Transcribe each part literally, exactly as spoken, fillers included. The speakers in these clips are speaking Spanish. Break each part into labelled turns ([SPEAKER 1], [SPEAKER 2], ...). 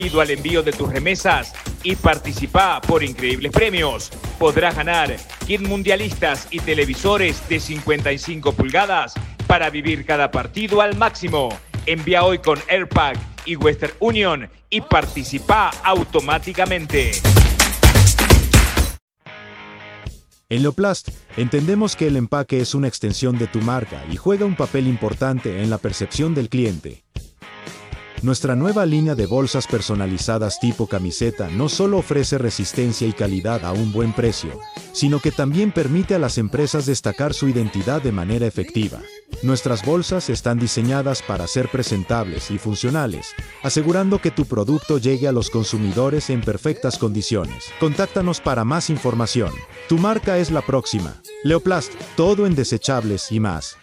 [SPEAKER 1] al envío de tus remesas y participa por increíbles premios. Podrás ganar kit mundialistas y televisores de cincuenta y cinco pulgadas para vivir cada partido al máximo. Envía hoy con AirPack y Western Union y participa automáticamente.
[SPEAKER 2] En Leoplast, entendemos que el empaque es una extensión de tu marca y juega un papel importante en la percepción del cliente. Nuestra nueva línea de bolsas personalizadas tipo camiseta no solo ofrece resistencia y calidad a un buen precio, sino que también permite a las empresas destacar su identidad de manera efectiva. Nuestras bolsas están diseñadas para ser presentables y funcionales, asegurando que tu producto llegue a los consumidores en perfectas condiciones. Contáctanos para más información. Tu marca es la próxima. Leoplast, todo en desechables y más.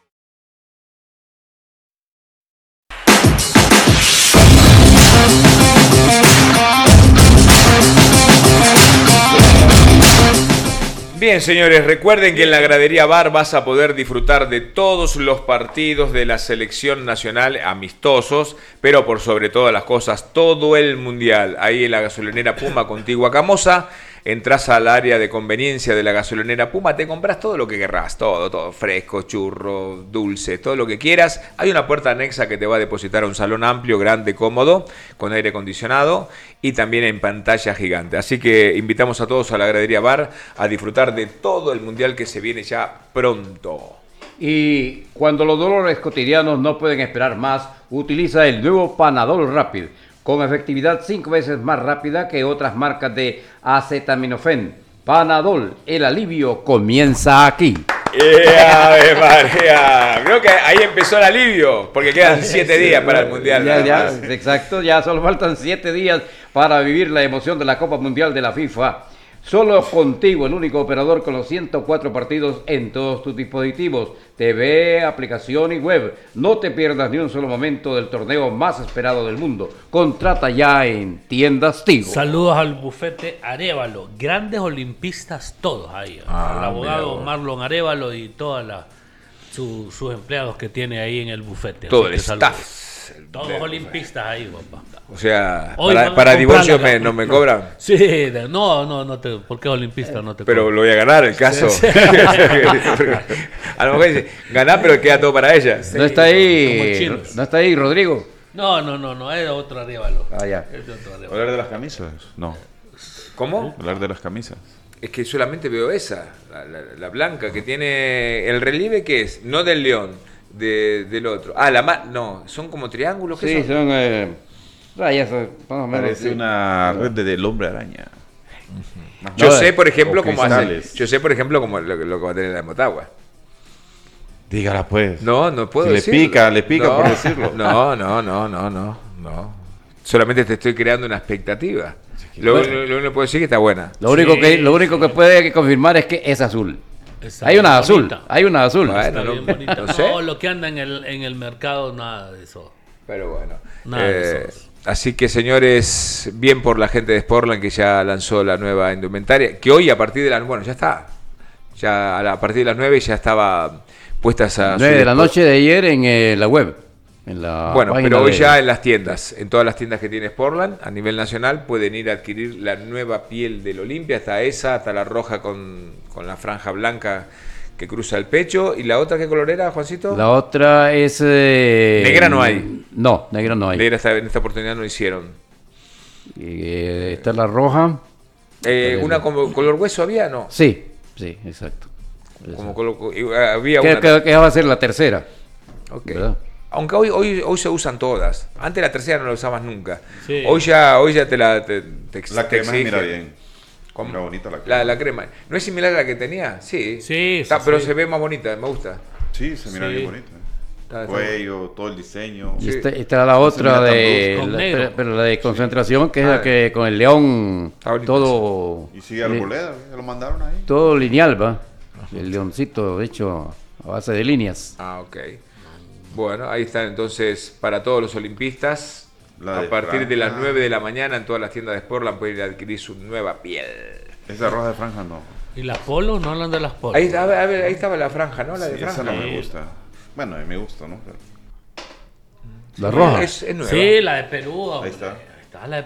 [SPEAKER 3] Bien, señores, recuerden que en la Gradería Bar vas a poder disfrutar de todos los partidos de la selección nacional amistosos, pero por sobre todas las cosas, todo el mundial. Ahí en la gasolinera Puma, contigua a Camosa, entras al área de conveniencia de la gasolinera Puma, te compras todo lo que querrás, todo, todo, fresco, churro, dulce, todo lo que quieras. Hay una puerta anexa que te va a depositar a un salón amplio, grande, cómodo, con aire acondicionado y también en pantalla gigante. Así que invitamos a todos a la Gradería Bar a disfrutar de todo el mundial que se viene ya pronto.
[SPEAKER 4] Y cuando los dolores cotidianos no pueden esperar más, utiliza el nuevo Panadol Rapid, con efectividad cinco veces más rápida que otras marcas de acetaminofén. Panadol, el alivio comienza aquí.
[SPEAKER 3] ¡Yeah, Ave María! Creo que ahí empezó el alivio, porque quedan siete días para el Mundial.
[SPEAKER 4] Ya, ya, exacto, ya solo faltan siete días para vivir la emoción de la Copa Mundial de la FIFA. Solo contigo, el único operador con los ciento cuatro partidos en todos tus dispositivos, T V, aplicación y web. No te pierdas ni un solo momento del torneo más esperado del mundo. Contrata ya en Tiendas Tigo.
[SPEAKER 5] Saludos al bufete Arévalo, grandes olimpistas todos ahí.
[SPEAKER 3] Ah,
[SPEAKER 5] el abogado
[SPEAKER 3] mira.
[SPEAKER 5] Marlon Arévalo y todos su, sus empleados que tiene ahí en el bufete.
[SPEAKER 3] Todo
[SPEAKER 5] Así
[SPEAKER 3] el
[SPEAKER 5] que saludos.
[SPEAKER 3] staff.
[SPEAKER 5] Todos
[SPEAKER 3] Bien,
[SPEAKER 5] olimpistas ahí, papá.
[SPEAKER 3] O sea,
[SPEAKER 5] Hoy
[SPEAKER 3] para,
[SPEAKER 5] van a
[SPEAKER 3] para
[SPEAKER 5] comprar
[SPEAKER 3] divorcio
[SPEAKER 5] la-
[SPEAKER 3] me, no me cobran,
[SPEAKER 5] Sí, de- no, no, no te, porque olimpista no te
[SPEAKER 3] pero
[SPEAKER 5] cobran.
[SPEAKER 3] lo voy a ganar el caso.
[SPEAKER 5] Sí,
[SPEAKER 3] A lo mejor dice, ganar, pero queda todo para ella.
[SPEAKER 4] No está ahí,
[SPEAKER 5] como chinos.
[SPEAKER 4] no está ahí Rodrigo.
[SPEAKER 5] No, no, no, no, es otro Arévalo.
[SPEAKER 4] Ah, ya.
[SPEAKER 5] Es de otro Arévalo.
[SPEAKER 6] ¿Hablar de las camisas? No.
[SPEAKER 3] ¿Cómo?
[SPEAKER 6] Hablar de las camisas.
[SPEAKER 3] Es que solamente veo esa, la, la- la blanca, que tiene el relieve, ¿qué es? No del león, de, del otro. Ah, la ma no, son como triángulos, ¿qué
[SPEAKER 4] Sí,
[SPEAKER 3] son?
[SPEAKER 4] son eh, rayas, eh, más o menos.
[SPEAKER 6] Parece
[SPEAKER 4] sí.
[SPEAKER 6] una red de- del hombre araña.
[SPEAKER 3] Yo
[SPEAKER 4] No,
[SPEAKER 3] sé, por ejemplo,
[SPEAKER 6] o
[SPEAKER 3] cómo hace,
[SPEAKER 6] cristales.
[SPEAKER 3] yo sé, por ejemplo, cómo lo, lo que va a tener la de Motagua.
[SPEAKER 6] Dígala pues.
[SPEAKER 3] No, no puedo
[SPEAKER 6] Si le
[SPEAKER 3] decirlo.
[SPEAKER 6] pica, le pica
[SPEAKER 3] No,
[SPEAKER 6] por decirlo.
[SPEAKER 3] No, no, no, no, no, no. Solamente te estoy creando una expectativa. Lo, lo, lo único que puedo decir es que está buena.
[SPEAKER 4] Lo único,
[SPEAKER 5] Sí,
[SPEAKER 4] que, lo único que puede confirmar es que es azul.
[SPEAKER 5] Está
[SPEAKER 4] Hay una
[SPEAKER 5] bien
[SPEAKER 4] azul,
[SPEAKER 5] bonita.
[SPEAKER 4] hay una azul.
[SPEAKER 3] Bueno,
[SPEAKER 5] Está
[SPEAKER 3] no-
[SPEAKER 5] bien bonita.
[SPEAKER 3] no
[SPEAKER 5] No,
[SPEAKER 3] sé.
[SPEAKER 5] lo que anda en el, en el mercado, nada de eso.
[SPEAKER 3] Pero bueno.
[SPEAKER 5] Nada de
[SPEAKER 3] Eh,
[SPEAKER 5] esos.
[SPEAKER 3] así que, señores, bien por la gente de Sportland que ya lanzó la nueva indumentaria. Que hoy, a partir de las... Bueno, ya está. Ya a, la- a partir de las nueve ya estaba puestas a... su
[SPEAKER 4] nueve de la
[SPEAKER 3] dispo-
[SPEAKER 4] noche de ayer en eh, la web. En la
[SPEAKER 3] Bueno,
[SPEAKER 4] página
[SPEAKER 3] pero hoy
[SPEAKER 4] de-
[SPEAKER 3] ya en las tiendas, en todas las tiendas que tiene Sportland, a nivel nacional, pueden ir a adquirir la nueva piel del Olimpia, hasta esa, hasta la roja con, con la franja blanca que cruza el pecho. ¿Y la otra qué color era, Juancito?
[SPEAKER 4] La otra es... eh,
[SPEAKER 3] Negra no hay.
[SPEAKER 4] No, negra no hay.
[SPEAKER 3] Negra esta- en esta oportunidad no hicieron.
[SPEAKER 4] Eh, está la roja.
[SPEAKER 3] Eh, ¿Una como color hueso había? No.
[SPEAKER 4] Sí, sí, exacto.
[SPEAKER 3] Como color, había
[SPEAKER 4] Que,
[SPEAKER 3] una.
[SPEAKER 4] que- que va a ser la tercera.
[SPEAKER 3] Ok.
[SPEAKER 4] ¿verdad?
[SPEAKER 3] Aunque hoy, hoy, hoy se usan todas. Antes la tercera no la usabas nunca.
[SPEAKER 5] Sí.
[SPEAKER 3] Hoy ya, hoy ya te la te, te ex-
[SPEAKER 6] La
[SPEAKER 3] te
[SPEAKER 6] crema mira
[SPEAKER 3] exigen.
[SPEAKER 6] bien.
[SPEAKER 3] ¿Cómo?
[SPEAKER 6] Mira bonita la crema.
[SPEAKER 3] La, la crema. ¿No es similar a la que tenía? Sí.
[SPEAKER 5] Sí,
[SPEAKER 3] Está-
[SPEAKER 5] sí,
[SPEAKER 3] pero
[SPEAKER 5] sí.
[SPEAKER 3] se ve más bonita, me gusta.
[SPEAKER 6] Sí, se mira
[SPEAKER 5] Sí.
[SPEAKER 6] bien bonita.
[SPEAKER 3] Está- está-
[SPEAKER 6] Cuello, todo el diseño.
[SPEAKER 4] Y
[SPEAKER 3] Sí.
[SPEAKER 4] está, está la otra
[SPEAKER 6] mira tan
[SPEAKER 4] de...
[SPEAKER 5] brusco.
[SPEAKER 4] la-
[SPEAKER 5] Con negro.
[SPEAKER 4] pero, pero la de concentración, que es
[SPEAKER 3] Ah,
[SPEAKER 4] la que con el león
[SPEAKER 3] Está bonita
[SPEAKER 4] todo...
[SPEAKER 6] Y sigue Arboleda, ya lo mandaron ahí.
[SPEAKER 4] Todo lineal, va. El leoncito, de hecho, a base de líneas.
[SPEAKER 3] Ah, ok. Bueno, ahí están entonces para todos los olimpistas.
[SPEAKER 6] La
[SPEAKER 3] a
[SPEAKER 6] de
[SPEAKER 3] partir de
[SPEAKER 6] franja.
[SPEAKER 3] las nueve de la mañana en todas las tiendas de Sportland pueden ir a adquirir su nueva piel.
[SPEAKER 6] Esa roja de franja no.
[SPEAKER 5] ¿Y las polos? No hablan de las polos.
[SPEAKER 3] Ahí, está- a ver, a ver, ahí estaba la franja, ¿no? La de
[SPEAKER 6] Sí, esa
[SPEAKER 3] franja.
[SPEAKER 6] no me gusta. Bueno, a mí me gusta, ¿no? Pero
[SPEAKER 4] La roja.
[SPEAKER 3] Es, es nueva.
[SPEAKER 5] Sí, la de Perú.
[SPEAKER 6] ahí
[SPEAKER 5] hombre.
[SPEAKER 6] está.